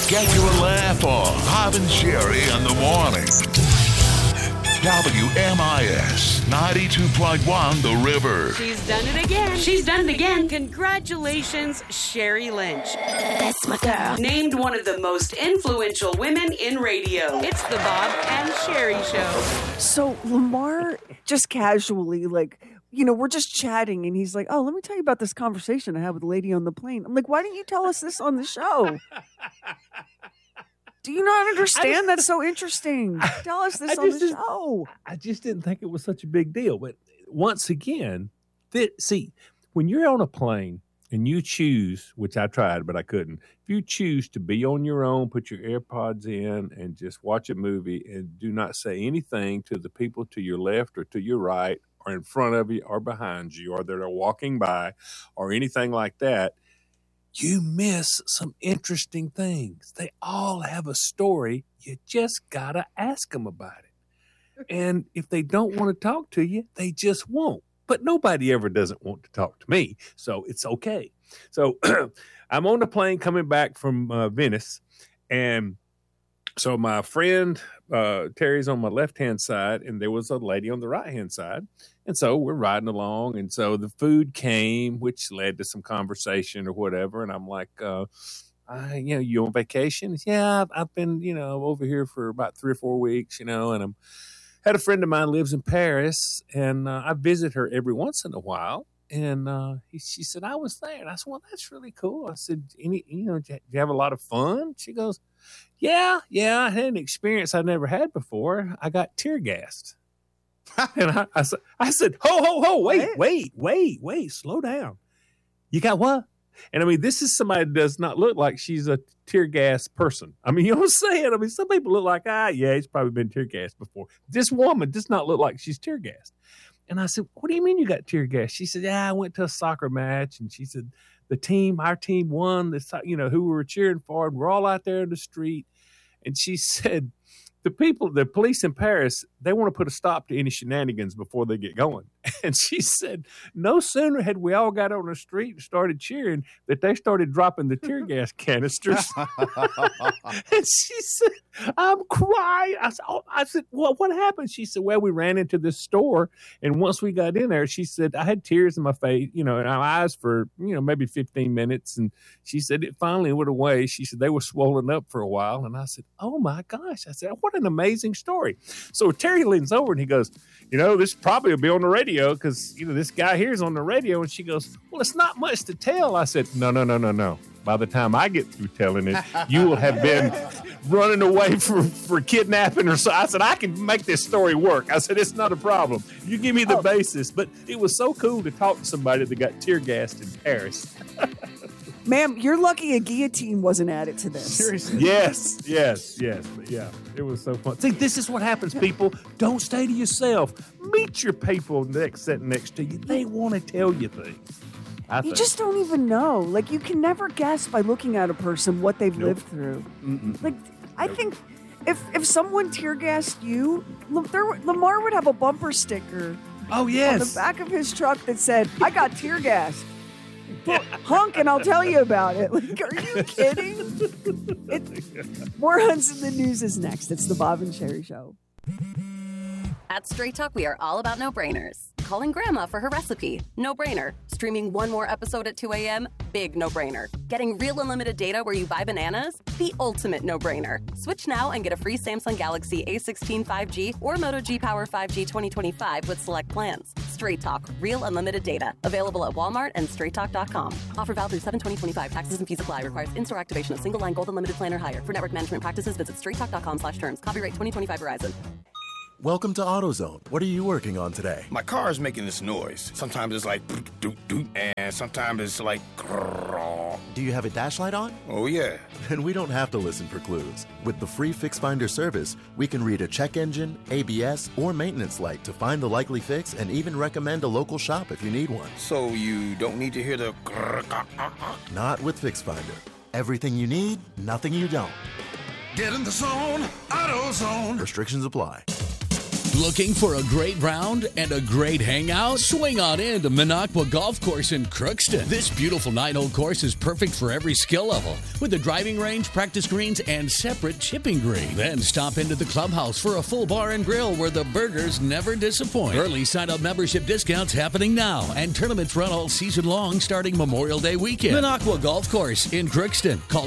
Get your laugh on. Bob and Sherry in the morning. WMIS 92.1 The River. She's done it again. She's done it again. Congratulations, Sherry Lynch. That's my girl. Named one of the most influential women in radio. It's the Bob and Sherry Show. So Lamar just casually, we're just chatting, and he's like, "Oh, let me tell you about this conversation I had with the lady on the plane." I'm like, "Why didn't you tell us this on the show?" Do you not understand? That's so interesting. Tell us this on the show. I just didn't think it was such a big deal. But once again, when you're on a plane and you choose, which I tried, but I couldn't, if you choose to be on your own, put your AirPods in and just watch a movie and do not say anything to the people to your left or to your right or in front of you or behind you or that are walking by or anything like that, you miss some interesting things. They all have a story. You just got to ask them about it. And if they don't want to talk to you, they just won't. But nobody ever doesn't want to talk to me, so it's okay. So I'm on the plane coming back from Venice, and so my friend Terry's on my left-hand side, and there was a lady on the right-hand side. And so we're riding along, and so the food came, which led to some conversation or whatever. And I'm like, you on vacation? Yeah, I've been, over here for about 3 or 4 weeks, and had a friend of mine lives in Paris, and I visit her every once in a while. And she said, I was there. And I said, well, that's really cool. I said, did you have a lot of fun? She goes, yeah, I had an experience I never had before. I got tear gassed. And I said, ho, wait, slow down. You got what? And this is somebody that does not look like she's a tear gas person. You know what I'm saying? Some people look like, he's probably been tear gassed before. This woman does not look like she's tear gassed. And I said, what do you mean you got tear gassed? She said, yeah, I went to a soccer match. And she said, our team won, who we were cheering for. And we're all out there in the street. And she said, the police in Paris, they want to put a stop to any shenanigans before they get going. And she said, no sooner had we all got on the street and started cheering that they started dropping the tear gas canisters. And she said, I'm crying. I said, well, what happened? She said, well, we ran into this store. And once we got in there, she said, I had tears in my face, in my eyes for, maybe 15 minutes. And she said, it finally went away. She said, they were swollen up for a while. And I said, oh my gosh. I said, what an amazing story. So Terry leans over and he goes, this probably will be on the radio because, this guy here is on the radio. And she goes, well, it's not much to tell. I said, no. By the time I get through telling it, you will have been running away for kidnapping or so. I said, I can make this story work. I said, it's not a problem. You give me the basis. But it was so cool to talk to somebody that got tear gassed in Paris. Ma'am, you're lucky a guillotine wasn't added to this. Seriously? Yes. But yeah, it was so fun. See, this is what happens, people. Don't stay to yourself. Meet your people sitting next to you. They want to tell you things. You just don't even know. You can never guess by looking at a person what they've lived through. I think if someone tear gassed you, Lamar would have a bumper sticker. Oh, yes. On the back of his truck that said, I got tear gassed. Hunk, and I'll tell you about it. Are you kidding? More Hunts in the News is next. It's the Bob and Sherry Show. At Straight Talk, we are all about no-brainers. Calling Grandma for her recipe, no-brainer. Streaming one more episode at 2 a.m., big no-brainer. Getting real unlimited data where you buy bananas, the ultimate no-brainer. Switch now and get a free Samsung Galaxy A16 5G or Moto G Power 5G 2025 with select plans. Straight Talk, real unlimited data. Available at Walmart and straighttalk.com. Offer valid through 7/20/25. Taxes and fees apply. Requires in-store activation of single line gold unlimited plan or higher. For network management practices, visit straighttalk.com/terms. Copyright 2025 Verizon. Welcome to AutoZone. What are you working on today? My car is making this noise. Sometimes it's like doot doot, and sometimes it's like grrr. Do you have a dash light on? Oh yeah. Then we don't have to listen for clues. With the free Fix Finder service, we can read a check engine, ABS, or maintenance light to find the likely fix and even recommend a local shop if you need one. So you don't need to hear the grrr. Not with Fix Finder. Everything you need, nothing you don't. Get in the zone, AutoZone. Restrictions apply. Looking for a great round and a great hangout? Swing on in to Minocqua Golf Course in Crookston. This beautiful 9-hole course is perfect for every skill level, with a driving range, practice greens, and separate chipping green. Then stop into the clubhouse for a full bar and grill where the burgers never disappoint. Early sign-up membership discounts happening now, and tournaments run all season long starting Memorial Day weekend. Minocqua Golf Course in Crookston. Call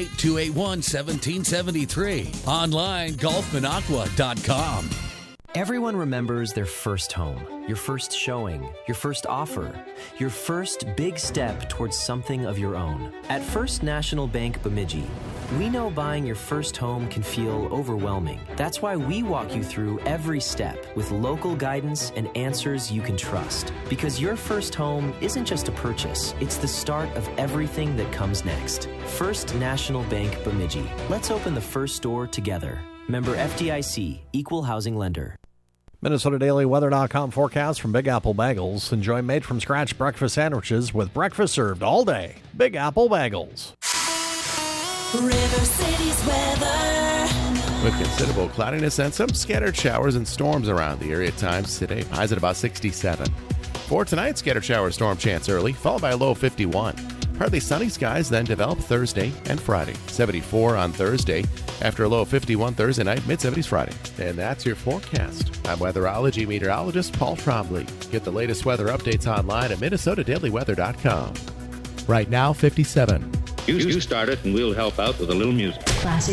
218-281-1773. Online, golfminocqua.com. Everyone remembers their first home, your first showing, your first offer, your first big step towards something of your own. At First National Bank Bemidji, we know buying your first home can feel overwhelming. That's why we walk you through every step with local guidance and answers you can trust. Because your first home isn't just a purchase, it's the start of everything that comes next. First National Bank Bemidji. Let's open the first door together. Member FDIC, Equal Housing Lender. MinnesotaDailyWeather.com forecast from Big Apple Bagels. Enjoy made-from-scratch breakfast sandwiches with breakfast served all day. Big Apple Bagels. River City's weather. With considerable cloudiness and some scattered showers and storms around the area at times today. Highs at about 67. For tonight, scattered shower storm chance early, followed by a low of 51. Partly sunny skies then develop Thursday and Friday. 74 on Thursday, after a low of 51 Thursday night, mid-70s Friday. And that's your forecast. I'm weatherology meteorologist Paul Trombley. Get the latest weather updates online at MinnesotaDailyWeather.com. Right now, 57. You start it and we'll help out with a little music. Classic.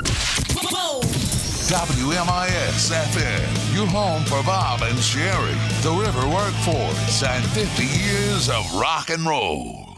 WMIS FM, your home for Bob and Sherry, the River Workforce, and 50 years of rock and roll.